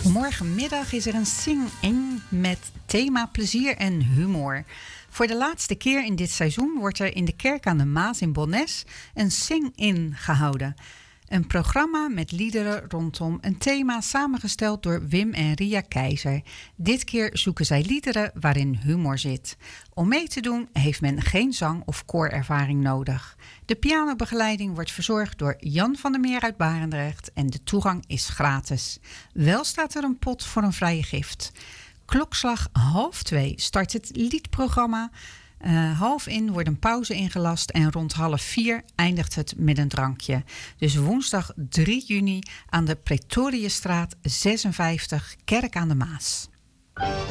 Morgenmiddag is er een sing-in met thema plezier en humor. Voor de laatste keer in dit seizoen wordt er in de Kerk aan de Maas in Bonnes een sing-in gehouden. Een programma met liederen rondom een thema samengesteld door Wim en Ria Keizer. Dit keer zoeken zij liederen waarin humor zit. Om mee te doen heeft men geen zang- of koorervaring nodig. De pianobegeleiding wordt verzorgd door Jan van der Meer uit Barendrecht en de toegang is gratis. Wel staat er een pot voor een vrije gift. Klokslag 1:30 start het liedprogramma. 1:30 wordt een pauze ingelast en rond 3:30 eindigt het met een drankje. Dus woensdag 3 juni aan de Pretoriusstraat 56, Kerk aan de Maas.